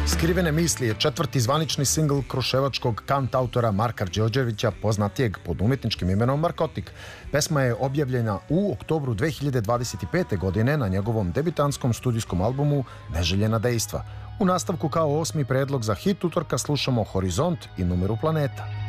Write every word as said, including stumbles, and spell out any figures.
Skrivene misli je četvrti zvanični singl kruševačkog kantautora Marka Đorđevića, poznatijeg pod umjetničkim imenom Markotik. Pesma je objavljena u oktobru dve hiljade dvadeset pete. godine na njegovom debitantskom studijskom albumu Neželjena dejstva. U nastavku kao osmi predlog za hit utorka slušamo Horizont i Numeru planeta.